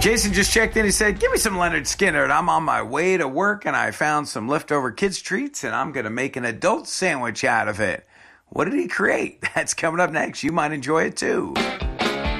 Jason just checked in. He said, give me some Leonard Skinner. I'm on my way to work and I found some leftover kids' treats and I'm going to make an adult sandwich out of it. What did he create? That's coming up next. You might enjoy it too.